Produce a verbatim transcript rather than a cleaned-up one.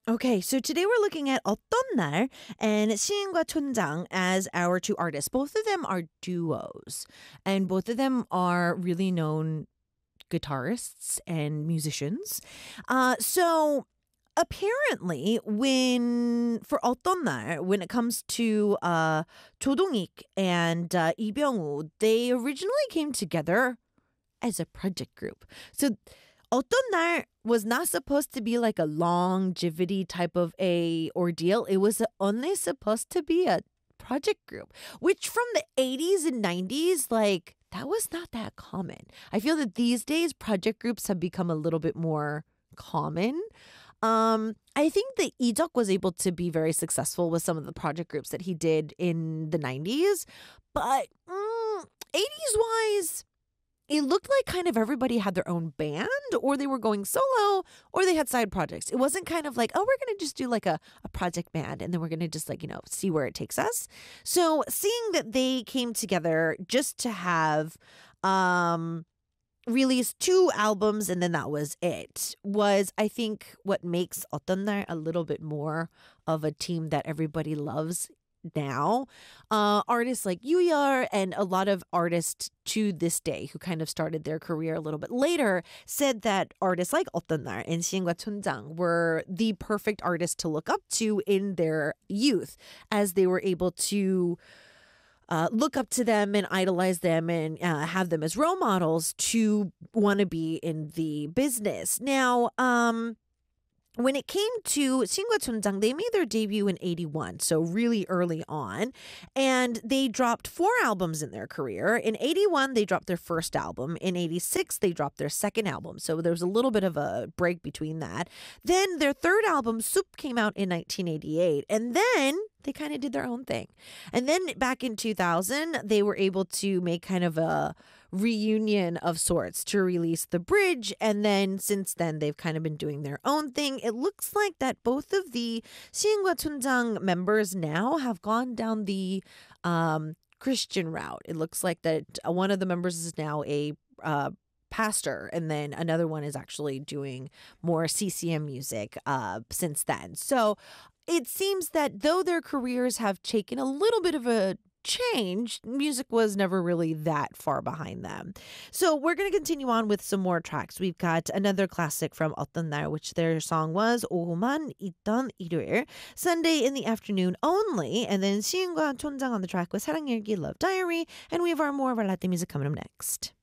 Okay, so today we're looking at 어떤 날 and 시인과 촌장 as our two artists. Both of them are duos, and both of them are really known guitarists and musicians. Uh, so apparently, when for 어떤 날, when it comes to uh, 조동익 and uh, 이병우, they originally came together as a project group. So 어떤 날 was not supposed to be like a longevity type of a ordeal. It was only supposed to be a project group, which from the eighties and nineties, like that was not that common. I feel that these days project groups have become a little bit more common. Um, I think that Ijeok was able to be very successful with some of the project groups that he did in the nineties, but mm, eighties wise, it looked like kind of everybody had their own band, or they were going solo, or they had side projects. It wasn't kind of like, oh, we're going to just do like a, a project band and then we're going to just like, you know, see where it takes us. So seeing that they came together just to have um, released two albums and then that was it was, I think, what makes 어떤 날 a little bit more of a team that everybody loves now. Uh, artists like Yuyar and a lot of artists to this day who kind of started their career a little bit later said that artists like 어떤 날 and 시인과 촌장 were the perfect artists to look up to in their youth as they were able to Uh, look up to them and idolize them and uh, have them as role models to want to be in the business. Now, um, when it came to 시인과 촌장, they made their debut in eighty-one, so really early on. And they dropped four albums in their career. In eighty-one, they dropped their first album. In eighty-six, they dropped their second album. So there was a little bit of a break between that. Then their third album, Soup, came out in nineteen eighty-eight. And then they kind of did their own thing. And then back in two thousand, they were able to make kind of a reunion of sorts to release The Bridge. And then since then, they've kind of been doing their own thing. It looks like that both of the 시인과 촌장 members now have gone down the um, Christian route. It looks like that one of the members is now a uh, pastor, and then another one is actually doing more C C M music uh, since then. So it seems that though their careers have taken a little bit of a change, music was never really that far behind them. So we're going to continue on with some more tracks. We've got another classic from 어떤 날, which their song was 오후만 있던 일요일, Sunday in the afternoon only. And then 시인과 촌장 on the track with 사랑 일기, Love Diary. And we have our more of our Latin music coming up next.